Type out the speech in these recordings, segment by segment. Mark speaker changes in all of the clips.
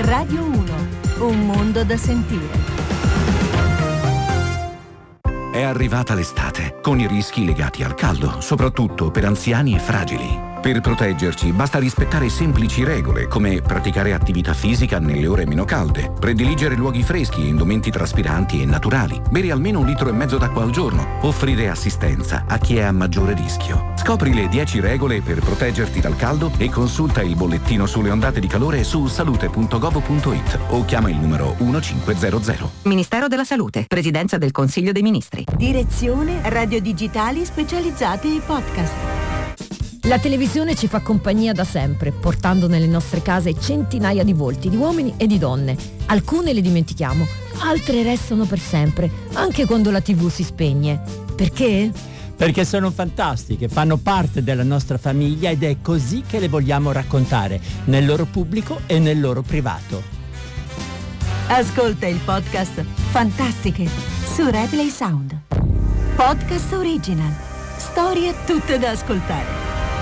Speaker 1: Radio 1, un mondo da sentire.
Speaker 2: È arrivata l'estate, con i rischi legati al caldo, soprattutto per anziani e fragili. Per proteggerci basta rispettare semplici regole, come praticare attività fisica nelle ore meno calde, prediligere luoghi freschi e indumenti traspiranti e naturali, bere almeno 1,5 litri d'acqua al giorno, offrire assistenza a chi è a maggiore rischio. Scopri le 10 regole per proteggerti dal caldo e consulta il bollettino sulle ondate di calore su salute.gov.it o chiama il numero 1500.
Speaker 3: Ministero della Salute, Presidenza del Consiglio dei Ministri.
Speaker 1: Direzione Radio Digitali specializzate ai podcast.
Speaker 4: La televisione ci fa compagnia da sempre, portando nelle nostre case centinaia di volti di uomini e di donne. Alcune le dimentichiamo, altre restano per sempre, anche quando la TV si spegne. Perché?
Speaker 5: Perché sono fantastiche, fanno parte della nostra famiglia ed è così che le vogliamo raccontare, nel loro pubblico e nel loro privato.
Speaker 1: Ascolta il podcast Fantastiche su Replay Sound. Podcast original. Storie tutte da ascoltare.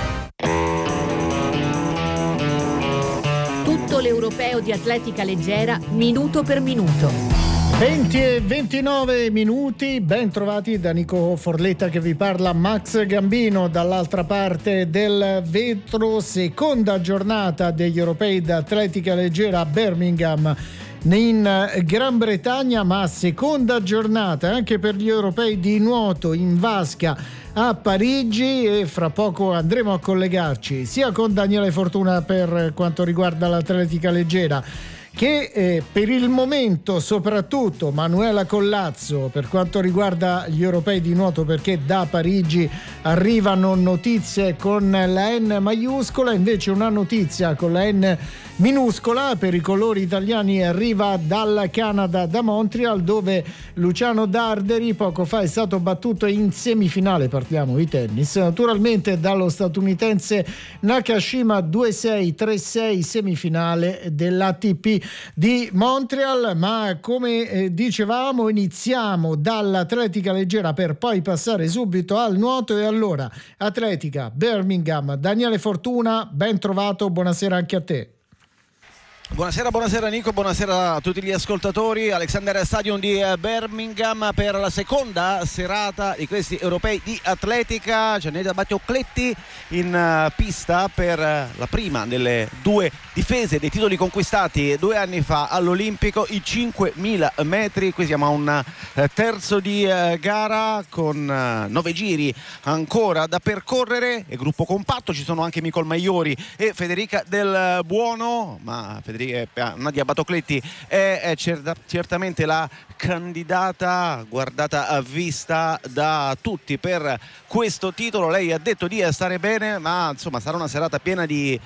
Speaker 4: Tutto l'europeo di atletica leggera, minuto per minuto.
Speaker 6: 20 e 29 minuti, ben trovati da Nico Forletta che vi parla, Max Gambino dall'altra parte del vetro. Seconda giornata degli europei d'atletica leggera a Birmingham in Gran Bretagna, ma seconda giornata anche per gli europei di nuoto in vasca a Parigi, e fra poco andremo a collegarci sia con Daniele Fortuna per quanto riguarda l'atletica leggera che per il momento soprattutto Manuela Collazzo per quanto riguarda gli europei di nuoto, perché da Parigi arrivano notizie con la N maiuscola, invece una notizia con la N minuscola per i colori italiani arriva dal Canada, da Montreal, dove Luciano Darderi poco fa è stato battuto in semifinale, parliamo di tennis, naturalmente dallo statunitense Nakashima 2-6, 3-6, semifinale dell'ATP di Montreal. Ma come dicevamo, iniziamo dall'atletica leggera per poi passare subito al nuoto. E allora, atletica Birmingham, Daniele Fortuna, ben trovato, buonasera anche a te.
Speaker 7: Buonasera Nico, buonasera a tutti gli ascoltatori. Alexander Stadium di Birmingham per la seconda serata di questi europei di atletica. Gianetta Battocletti in pista per la prima delle due difese dei titoli conquistati 2 anni fa all'Olimpico, i 5.000 metri. Qui siamo a un terzo di gara con 9 giri ancora da percorrere e gruppo compatto. Ci sono anche Nicole Maiori e Federica Del Buono, ma Nadia Battocletti è certamente la candidata guardata a vista da tutti per questo titolo. Lei ha detto di stare bene, ma insomma sarà una serata piena di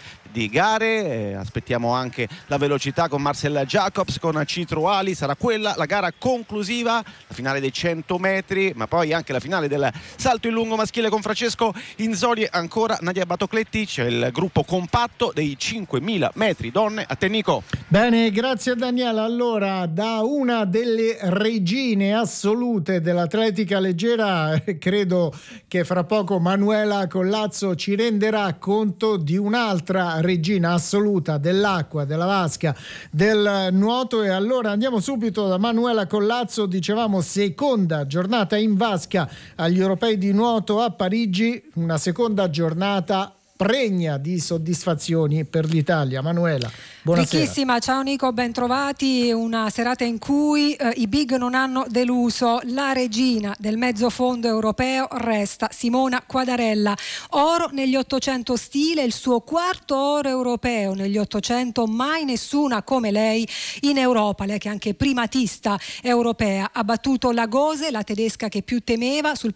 Speaker 7: gare. Aspettiamo anche la velocità con Marcel Jacobs, con Citro Ali. Sarà quella la gara conclusiva, la finale dei 100 metri, ma poi anche la finale del salto in lungo maschile con Francesco Inzoli e ancora Nadia Battocletti. C'è il gruppo compatto dei 5.000 metri donne. A te Nico.
Speaker 6: Bene, grazie a Daniela. Allora, da una delle regine assolute dell'atletica leggera, credo che fra poco Manuela Collazzo ci renderà conto di un'altra regina assoluta dell'acqua, della vasca, del nuoto. E allora andiamo subito da Manuela Collazzo. Dicevamo seconda giornata in vasca agli europei di nuoto a Parigi, una seconda giornata pregna di soddisfazioni per l'Italia. Manuela, buonasera.
Speaker 8: Ricchissima, ciao Nico, ben trovati. Una serata in cui i big non hanno deluso. La regina del mezzo fondo europeo resta Simona Quadarella. Oro negli 800 stile, il suo quarto oro europeo negli 800, mai nessuna come lei in Europa. Lei che è anche primatista europea. Ha battuto la Gose, la tedesca che più temeva, sul